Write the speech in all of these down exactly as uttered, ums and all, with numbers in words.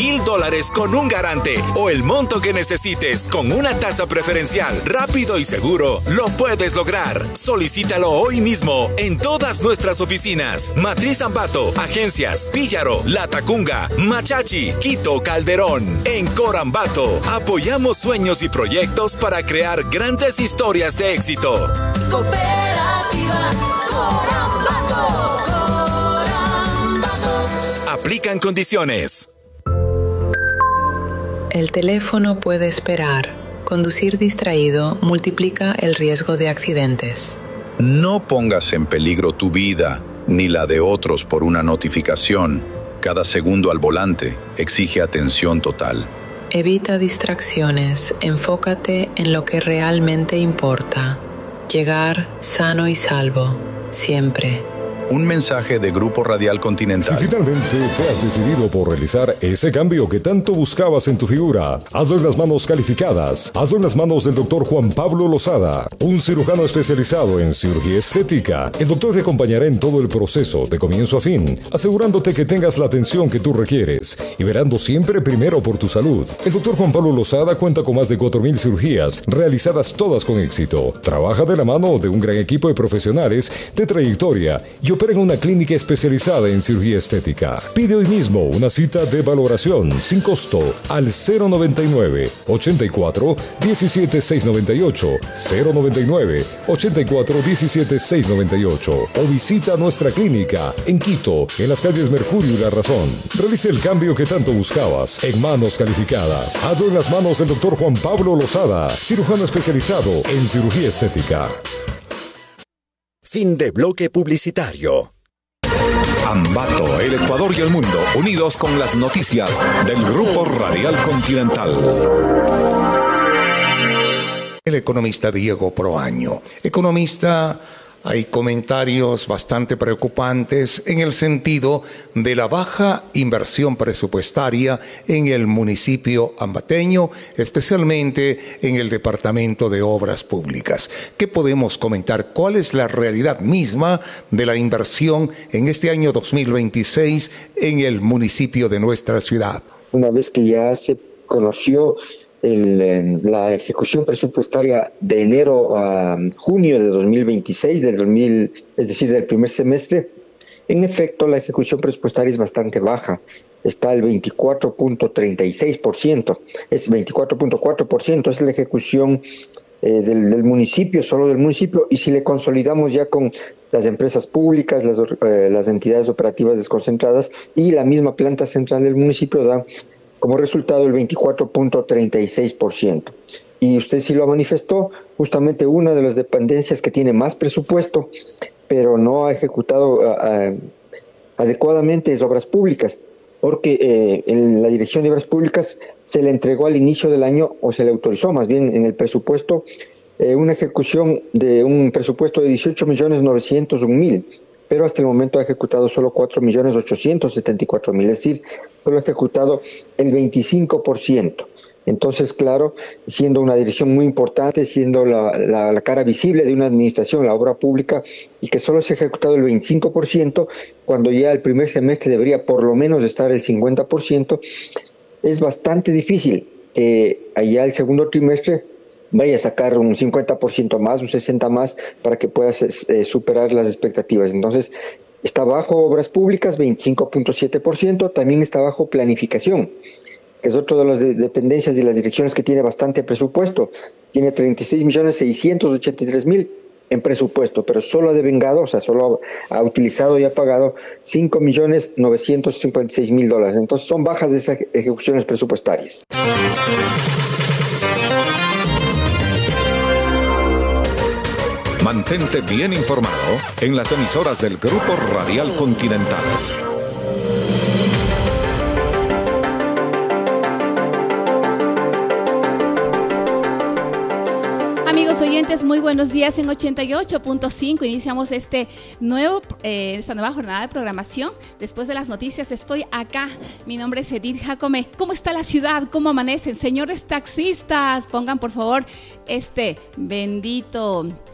mil dólares con un garante o el monto que necesites con una tasa preferencial, rápido y seguro, lo puedes lograr. Solicítalo hoy mismo en todas nuestras oficinas. Matriz Ambato, Agencias, Píllaro, Latacunga, Machachi, Quito, Calderón. En Corambato, apoyamos sueños y proyectos para crear grandes historias de éxito. Cooperativa Corambato. Corambato. Aplican condiciones. El teléfono puede esperar. Conducir distraído multiplica el riesgo de accidentes. No pongas en peligro tu vida ni la de otros por una notificación. Cada segundo al volante exige atención total. Evita distracciones, enfócate en lo que realmente importa. Llegar sano y salvo, siempre. Un mensaje de Grupo Radial Continental. Si finalmente te has decidido por realizar ese cambio que tanto buscabas en tu figura, hazlo en las manos calificadas. Hazlo en las manos del doctor Juan Pablo Lozada, un cirujano especializado en cirugía estética. El doctor te acompañará en todo el proceso, de comienzo a fin, asegurándote que tengas la atención que tú requieres y verando siempre primero por tu salud. El doctor Juan Pablo Lozada cuenta con más de cuatro mil cirugías, realizadas todas con éxito. Trabaja de la mano de un gran equipo de profesionales de trayectoria y opera en una clínica especializada en cirugía estética. Pide hoy mismo una cita de valoración sin costo al cero noventa y nueve, ochenta y cuatro, diecisiete, seiscientos noventa y ocho, cero noventa y nueve, ochenta y cuatro, diecisiete, seiscientos noventa y ocho o visita nuestra clínica en Quito, en las calles Mercurio y La Razón. Realice el cambio que tanto buscabas en manos calificadas. Hazlo en las manos del doctor Juan Pablo Lozada, cirujano especializado en cirugía estética. Fin de bloque publicitario. Ambato, el Ecuador y el mundo, unidos con las noticias del Grupo Radial Continental. El economista Diego Proaño. Economista, hay comentarios bastante preocupantes en el sentido de la baja inversión presupuestaria en el municipio ambateño, especialmente en el Departamento de Obras Públicas. ¿Qué podemos comentar? ¿Cuál es la realidad misma de la inversión en este año dos mil veintiséis en el municipio de nuestra ciudad? Una vez que ya se conoció El, la ejecución presupuestaria de enero a junio de dos mil veintiséis, del dos mil, es decir, del primer semestre, en efecto la ejecución presupuestaria es bastante baja, está al veinticuatro punto treinta y seis por ciento, es veinticuatro punto cuatro por ciento, es la ejecución eh, del, del municipio, solo del municipio, y si le consolidamos ya con las empresas públicas, las, eh, las entidades operativas desconcentradas y la misma planta central del municipio, da como resultado el veinticuatro punto treinta y seis por ciento. Y usted sí lo manifestó, justamente una de las dependencias que tiene más presupuesto, pero no ha ejecutado uh, uh, adecuadamente es Obras Públicas, porque eh, en la Dirección de Obras Públicas se le entregó al inicio del año, o se le autorizó más bien en el presupuesto, eh, una ejecución de un presupuesto de dieciocho millones novecientos un mil, pero hasta el momento ha ejecutado solo cuatro millones ochocientos setenta y cuatro mil, es decir, solo ha ejecutado el veinticinco por ciento. Entonces, claro, siendo una dirección muy importante, siendo la, la, la cara visible de una administración, la obra pública, y que solo se ha ejecutado el veinticinco por ciento, cuando ya el primer semestre debería por lo menos estar el cincuenta por ciento, es bastante difícil que allá el segundo trimestre vaya a sacar un cincuenta por ciento más, un sesenta por ciento más, para que pueda eh, superar las expectativas. Entonces, está bajo Obras Públicas, veinticinco punto siete por ciento, también está bajo Planificación, que es otra de las de dependencias de las direcciones que tiene bastante presupuesto. Tiene treinta y seis millones seiscientos ochenta y tres mil en presupuesto, pero solo ha devengado, o sea, solo ha utilizado y ha pagado cinco millones novecientos cincuenta y seis mil dólares. Entonces, son bajas de esas ejecuciones presupuestarias. Mantente bien informado en las emisoras del Grupo Radial Continental. Amigos oyentes, muy buenos días. En ochenta y ocho punto cinco iniciamos este nuevo, eh, esta nueva jornada de programación. Después de las noticias estoy acá. Mi nombre es Edith Jacome. ¿Cómo está la ciudad? ¿Cómo amanecen? Señores taxistas, pongan por favor este bendito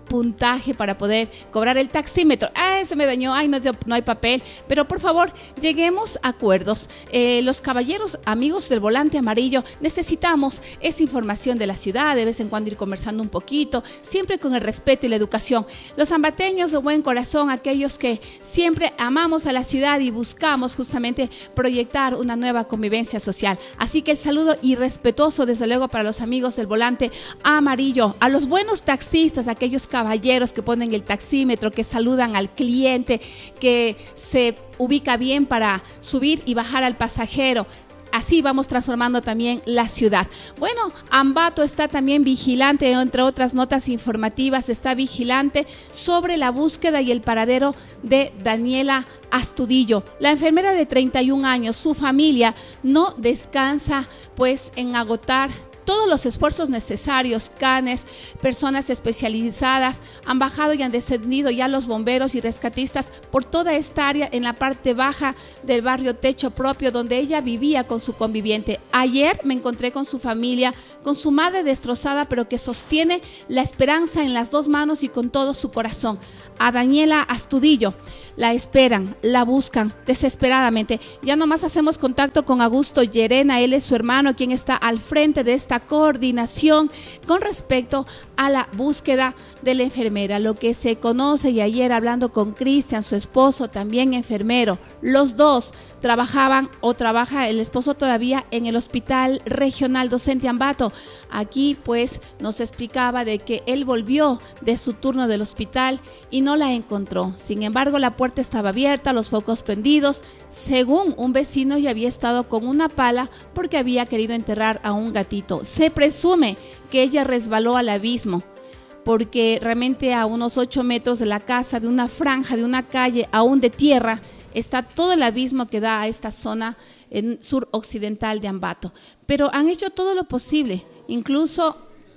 puntaje para poder cobrar el taxímetro. Ah, se me dañó, ay, no, no hay papel. Pero por favor, lleguemos a acuerdos. Eh, los caballeros, amigos del volante amarillo, necesitamos esa información de la ciudad, de vez en cuando ir conversando un poquito, siempre con el respeto y la educación. Los ambateños de buen corazón, aquellos que siempre amamos a la ciudad y buscamos justamente proyectar una nueva convivencia social. Así que el saludo irrespetuoso, desde luego, para los amigos del volante amarillo, a los buenos taxistas, aquellos caballeros que ponen el taxímetro, que saludan al cliente, que se ubica bien para subir y bajar al pasajero. Así vamos transformando también la ciudad. Bueno, Ambato está también vigilante, entre otras notas informativas, está vigilante sobre la búsqueda y el paradero de Daniela Astudillo, la enfermera de treinta y un años. Su familia no descansa pues en agotar todos los esfuerzos necesarios. Canes, personas especializadas han bajado y han descendido ya los bomberos y rescatistas por toda esta área en la parte baja del barrio Techo Propio, donde ella vivía con su conviviente. Ayer me encontré con su familia, con su madre destrozada, pero que sostiene la esperanza en las dos manos y con todo su corazón. A Daniela Astudillo la esperan, la buscan desesperadamente. Ya nomás hacemos contacto con Augusto Llerena, él es su hermano, quien está al frente de esta coordinación con respecto a la búsqueda de la enfermera, lo que se conoce. Y ayer, hablando con Cristian, su esposo, también enfermero, los dos trabajaban o trabaja el esposo todavía en el Hospital Regional Docente Ambato. Aquí pues nos explicaba de que él volvió de su turno del hospital y no la encontró. Sin embargo, la puerta estaba abierta, los focos prendidos. Según un vecino, ya había estado con una pala porque había querido enterrar a un gatito. Se presume que ella resbaló al abismo, porque realmente a unos ocho metros de la casa, de una franja, de una calle aún de tierra, está todo el abismo que da a esta zona en suroccidental de Ambato. Pero han hecho todo lo posible, incluso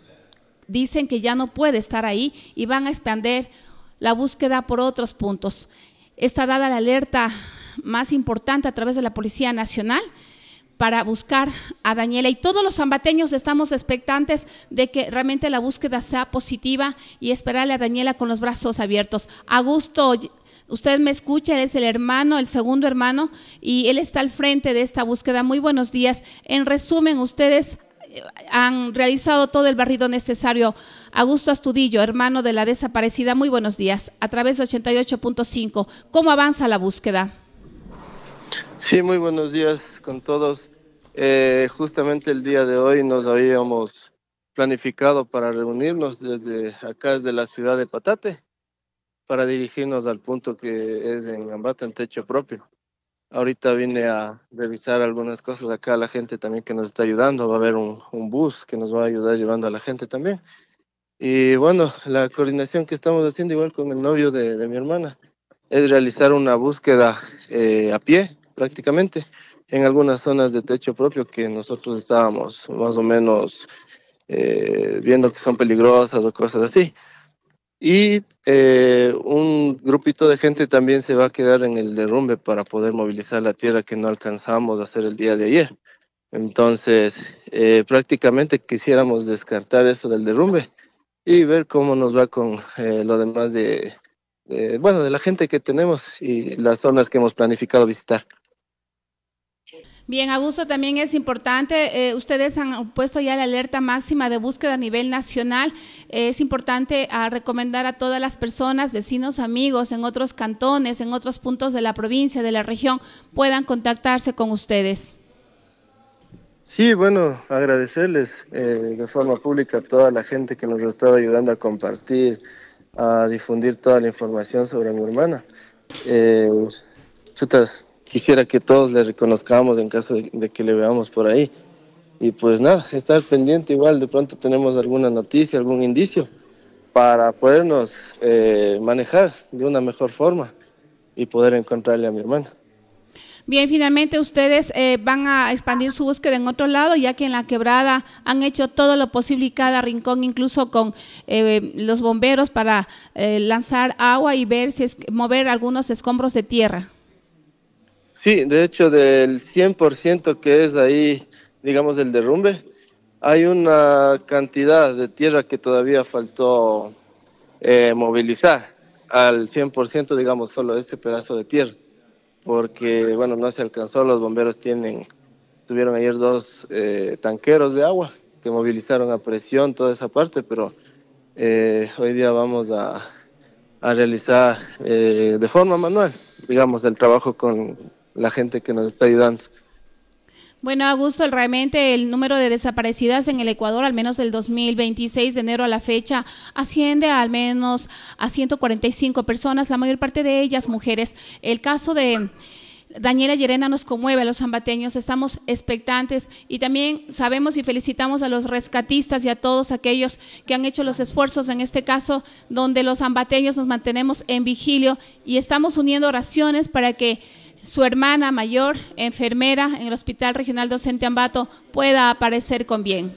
dicen que ya no puede estar ahí y van a expandir la búsqueda por otros puntos. Está dada la alerta más importante a través de la Policía Nacional para buscar a Daniela, y todos los ambateños estamos expectantes de que realmente la búsqueda sea positiva y esperarle a Daniela con los brazos abiertos. Augusto, usted me escucha, él es el hermano, el segundo hermano, y él está al frente de esta búsqueda. Muy buenos días. En resumen, ustedes han realizado todo el barrido necesario. Augusto Astudillo, hermano de la desaparecida, muy buenos días. A través de ochenta y ocho punto cinco, ¿cómo avanza la búsqueda? Sí, muy buenos días con todos. Eh, justamente el día de hoy nos habíamos planificado para reunirnos desde acá, desde la ciudad de Patate, para dirigirnos al punto que es en Ambato, en Techo Propio. Ahorita vine a revisar algunas cosas acá, la gente también que nos está ayudando. Va a haber un, un bus que nos va a ayudar llevando a la gente también. Y bueno, la coordinación que estamos haciendo igual con el novio de, de mi hermana es realizar una búsqueda eh, a pie prácticamente en algunas zonas de Techo Propio que nosotros estábamos más o menos eh, viendo que son peligrosas o cosas así. Y eh, un grupito de gente también se va a quedar en el derrumbe para poder movilizar la tierra que no alcanzamos a hacer el día de ayer. Entonces, eh, prácticamente quisiéramos descartar eso del derrumbe y ver cómo nos va con eh, lo demás de, de, bueno, de la gente que tenemos y las zonas que hemos planificado visitar. Bien, Augusto, también es importante, eh, ustedes han puesto ya la alerta máxima de búsqueda a nivel nacional. Eh, es importante a recomendar a todas las personas, vecinos, amigos en otros cantones, en otros puntos de la provincia, de la región, puedan contactarse con ustedes. Sí, bueno, agradecerles eh, de forma pública a toda la gente que nos ha estado ayudando a compartir, a difundir toda la información sobre mi hermana. Eh, chuta, quisiera que todos le reconozcamos en caso de, de que le veamos por ahí. Y pues nada, estar pendiente igual, de pronto tenemos alguna noticia, algún indicio, para podernos eh, manejar de una mejor forma y poder encontrarle a mi hermana. Bien, finalmente ustedes eh, van a expandir su búsqueda en otro lado, ya que en la quebrada han hecho todo lo posible y cada rincón, incluso con eh, los bomberos, para eh, lanzar agua y ver si es mover algunos escombros de tierra. Sí, de hecho, del cien por ciento que es ahí, digamos, el derrumbe, hay una cantidad de tierra que todavía faltó eh, movilizar al cien por ciento, digamos, solo ese pedazo de tierra, porque, bueno, no se alcanzó, los bomberos tienen, tuvieron ayer dos eh, tanqueros de agua que movilizaron a presión toda esa parte, pero eh, hoy día vamos a, a realizar eh, de forma manual, digamos, el trabajo con la gente que nos está ayudando. Bueno, Augusto, realmente el número de desaparecidas en el Ecuador, al menos del dos mil veintiséis, de enero a la fecha, asciende a al menos a ciento cuarenta y cinco personas, la mayor parte de ellas mujeres. El caso de Daniela Llerena nos conmueve a los ambateños, estamos expectantes y también sabemos y felicitamos a los rescatistas y a todos aquellos que han hecho los esfuerzos en este caso, donde los ambateños nos mantenemos en vigilio y estamos uniendo oraciones para que su hermana mayor, enfermera en el Hospital Regional Docente Ambato, pueda aparecer con bien.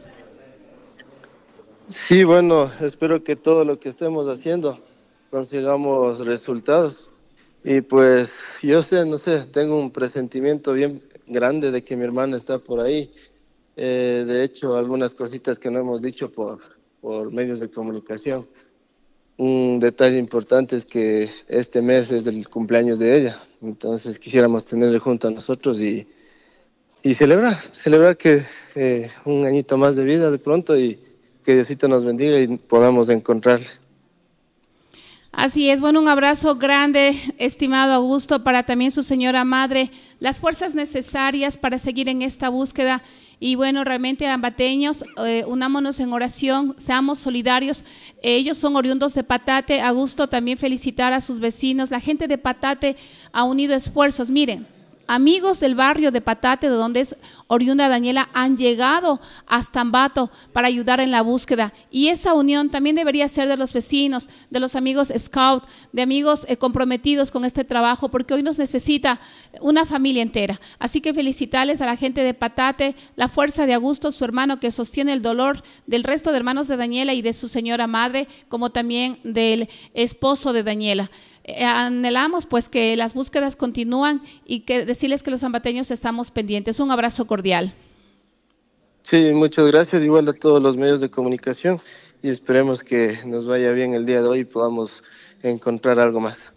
Sí, bueno, espero que todo lo que estemos haciendo consigamos resultados. Y pues yo sé, no sé, tengo un presentimiento bien grande de que mi hermana está por ahí. Eh, de hecho, algunas cositas que no hemos dicho por, por medios de comunicación. Un detalle importante es que este mes es el cumpleaños de ella, entonces quisiéramos tenerle junto a nosotros y, y celebrar, celebrar que eh, un añito más de vida de pronto y que Diosito nos bendiga y podamos encontrarle. Así es, bueno, un abrazo grande, estimado Augusto, para también su señora madre, las fuerzas necesarias para seguir en esta búsqueda. Y bueno, realmente ambateños, eh, unámonos en oración, seamos solidarios. Eh, ellos son oriundos de Patate. Augusto, también felicitar a sus vecinos. La gente de Patate ha unido esfuerzos. Miren, amigos del barrio de Patate, de donde es oriunda Daniela, han llegado hasta Ambato para ayudar en la búsqueda. Y esa unión también debería ser de los vecinos, de los amigos scout, de amigos eh, comprometidos con este trabajo, porque hoy nos necesita una familia entera. Así que felicitarles a la gente de Patate, la fuerza de Augusto, su hermano, que sostiene el dolor del resto de hermanos de Daniela y de su señora madre, como también del esposo de Daniela. Eh, anhelamos pues que las búsquedas continúan y que decirles que los ambateños estamos pendientes. Un abrazo cordial. Sí, muchas gracias, igual a todos los medios de comunicación y esperemos que nos vaya bien el día de hoy y podamos encontrar algo más.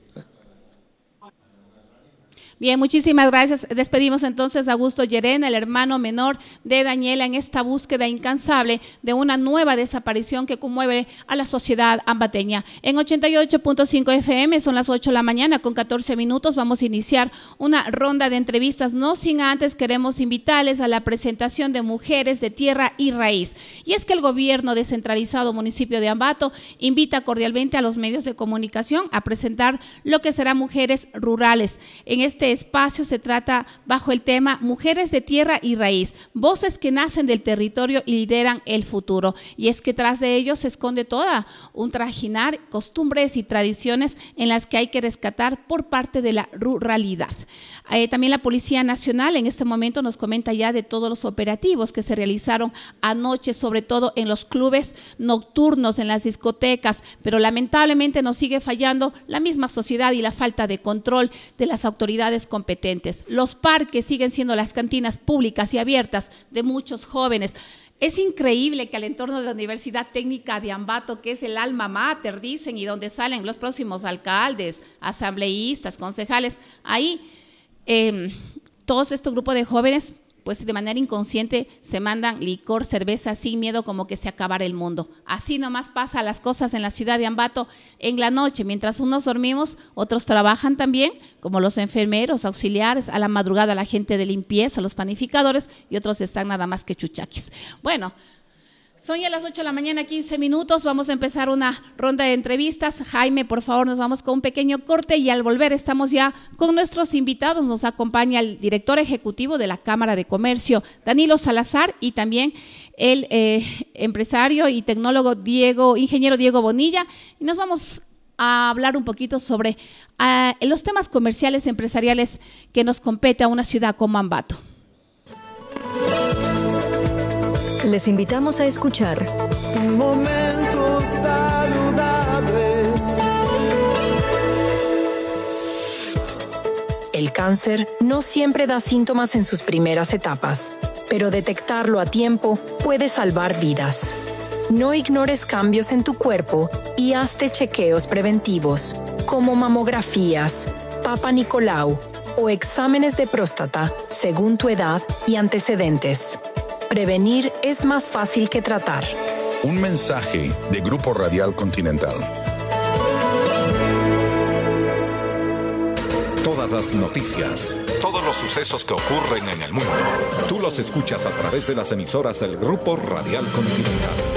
Bien, muchísimas gracias. Despedimos entonces a Augusto Llerena, el hermano menor de Daniela, en esta búsqueda incansable de una nueva desaparición que conmueve a la sociedad ambateña. En ochenta y ocho punto cinco F M, son las ocho de la mañana con catorce minutos, vamos a iniciar una ronda de entrevistas, no sin antes queremos invitarles a la presentación de Mujeres de Tierra y Raíz. Y es que el gobierno descentralizado municipio de Ambato invita cordialmente a los medios de comunicación a presentar lo que será Mujeres Rurales. En este espacio se trata bajo el tema Mujeres de Tierra y Raíz, voces que nacen del territorio y lideran el futuro. Y es que tras de ellos se esconde toda un trajinar, costumbres y tradiciones en las que hay que rescatar por parte de la ruralidad. Eh, también la Policía Nacional en este momento nos comenta ya de todos los operativos que se realizaron anoche, sobre todo en los clubes nocturnos, en las discotecas, pero lamentablemente nos sigue fallando la misma sociedad y la falta de control de las autoridades competentes. Los parques siguen siendo las cantinas públicas y abiertas de muchos jóvenes. Es increíble que al entorno de la Universidad Técnica de Ambato, que es el alma mater, dicen, y donde salen los próximos alcaldes, asambleístas, concejales, ahí eh, todos estos grupos de jóvenes, pues de manera inconsciente se mandan licor, cerveza, sin miedo como que se acabara el mundo. Así nomás pasa las cosas en la ciudad de Ambato en la noche. Mientras unos dormimos, otros trabajan también, como los enfermeros, auxiliares, a la madrugada la gente de limpieza, los panificadores, y otros están nada más que chuchaquis. Bueno, son ya las ocho de la mañana, quince minutos, vamos a empezar una ronda de entrevistas. Jaime, por favor, nos vamos con un pequeño corte y al volver estamos ya con nuestros invitados. Nos acompaña el director ejecutivo de la Cámara de Comercio, Danilo Salazar, y también el eh, empresario y tecnólogo Diego, ingeniero Diego Bonilla, y nos vamos a hablar un poquito sobre uh, los temas comerciales empresariales que nos compete a una ciudad como Ambato. Les invitamos a escuchar Un momento saludable. El cáncer no siempre da síntomas en sus primeras etapas, pero detectarlo a tiempo puede salvar vidas. no ignores cambios en tu cuerpo y hazte chequeos preventivos, como mamografías, Papa Nicolau o exámenes de próstata según tu edad y antecedentes. Prevenir es más fácil que tratar. Un mensaje de Grupo Radial Continental. Todas las noticias, todos los sucesos que ocurren en el mundo, tú los escuchas a través de las emisoras del Grupo Radial Continental.